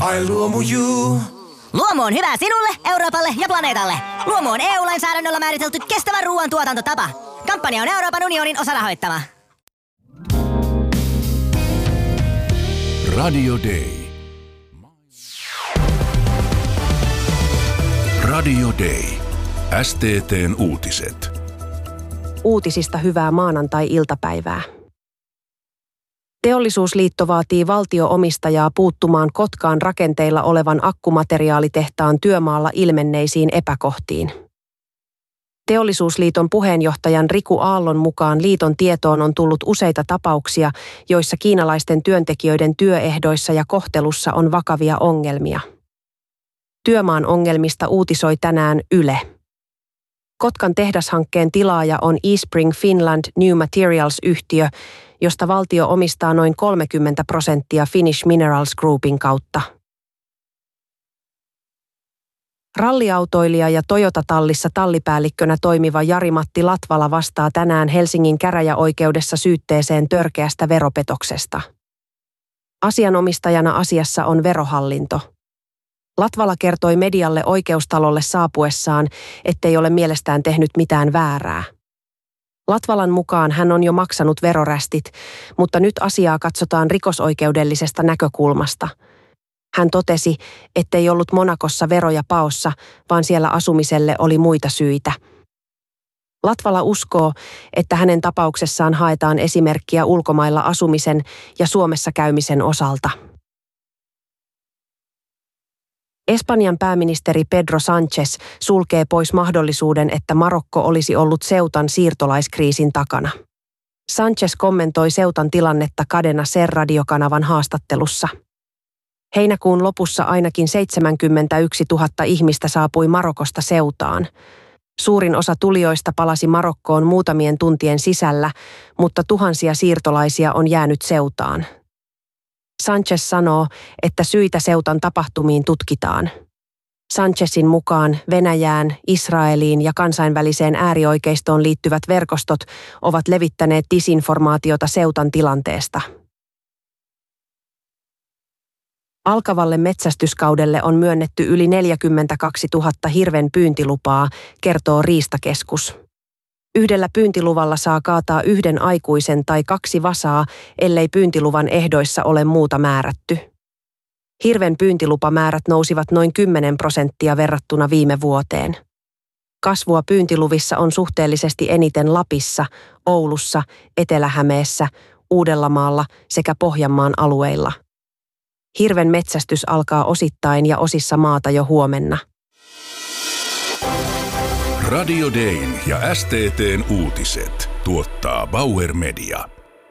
Ai Luomu. Luomu on hyvä sinulle, Euroopalle ja planeetalle. Luomu on EU-lainsäädännöllä määritelty kestävän ruoan tuotantotapa. Kampanja on Euroopan unionin osarahoittama. Radio Day. Radio Day. STT:n uutiset. Uutisista hyvää maanantai-iltapäivää. Teollisuusliitto vaatii valtio-omistajaa puuttumaan Kotkaan rakenteilla olevan akkumateriaalitehtaan työmaalla ilmenneisiin epäkohtiin. Teollisuusliiton puheenjohtajan Riku Aallon mukaan liiton tietoon on tullut useita tapauksia, joissa kiinalaisten työntekijöiden työehdoissa ja kohtelussa on vakavia ongelmia. Työmaan ongelmista uutisoi tänään Yle. Kotkan tehdashankkeen tilaaja on eSpring Finland New Materials-yhtiö, josta valtio omistaa noin 30% Finnish Minerals Groupin kautta. Ralliautoilija ja Toyota-tallissa tallipäällikkönä toimiva Jari-Matti Latvala vastaa tänään Helsingin käräjäoikeudessa syytteeseen törkeästä veropetoksesta. Asianomistajana asiassa on Verohallinto. Latvala kertoi medialle oikeustalolle saapuessaan, ettei ole mielestään tehnyt mitään väärää. Latvalan mukaan hän on jo maksanut verorästit, mutta nyt asiaa katsotaan rikosoikeudellisesta näkökulmasta. Hän totesi, ettei ollut Monakossa veroja paossa, vaan siellä asumiselle oli muita syitä. Latvala uskoo, että hänen tapauksessaan haetaan esimerkkiä ulkomailla asumisen ja Suomessa käymisen osalta. Espanjan pääministeri Pedro Sánchez sulkee pois mahdollisuuden, että Marokko olisi ollut Ceutan siirtolaiskriisin takana. Sánchez kommentoi Ceutan tilannetta Cadena Ser-radiokanavan haastattelussa. Heinäkuun lopussa ainakin 71 000 ihmistä saapui Marokosta Ceutaan. Suurin osa tulijoista palasi Marokkoon muutamien tuntien sisällä, mutta tuhansia siirtolaisia on jäänyt Ceutaan. Sánchez sanoo, että syitä Ceutan tapahtumiin tutkitaan. Sánchezin mukaan Venäjään, Israeliin ja kansainväliseen äärioikeistoon liittyvät verkostot ovat levittäneet disinformaatiota Ceutan tilanteesta. Alkavalle metsästyskaudelle on myönnetty yli 42 000 hirven pyyntilupaa, kertoo Riistakeskus. Yhdellä pyyntiluvalla saa kaataa yhden aikuisen tai 2 vasaa, ellei pyyntiluvan ehdoissa ole muuta määrätty. Hirven pyyntilupamäärät nousivat noin 10% verrattuna viime vuoteen. Kasvua pyyntiluvissa on suhteellisesti eniten Lapissa, Oulussa, Etelä-Hämeessä, Uudellamaalla sekä Pohjanmaan alueilla. Hirven metsästys alkaa osittain ja osissa maata jo huomenna. Radio Dayn ja STT:n uutiset tuottaa Bauer Media.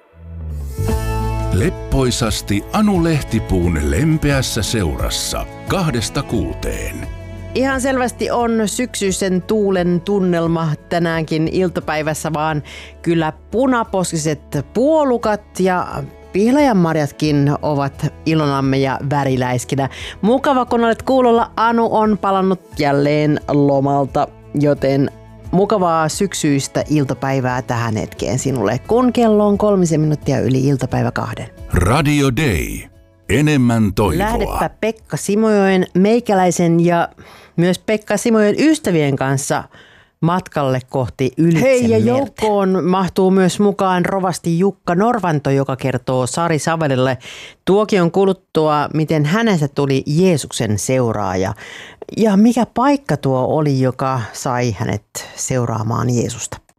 Leppoisasti Anu Lehtipuun lempeässä seurassa 2–6. Ihan selvästi on syksyisen tuulen tunnelma tänäänkin iltapäivässä, vaan kyllä punaposkiset puolukat ja pihlajanmarjatkin ovat ilonamme ja väriläiskinä. Mukava, kun olet kuulolla. Anu on palannut jälleen lomalta, joten mukavaa syksyistä iltapäivää tähän hetkeen sinulle, kun kello on 3 minuuttia yli iltapäivä 2. Radio Day. Enemmän toivoa. Lähdepä Pekka Simojoen, meikäläisen ja myös Pekka Simojoen ystävien kanssa matkalle kohti ylitse Hei, ja joukkoon mahtuu myös mukaan rovasti Jukka Norvanto, joka kertoo Sari Savelille tuokion kuluttua, miten hänestä tuli Jeesuksen seuraaja. Ja mikä paikka tuo oli, joka sai hänet seuraamaan Jeesusta.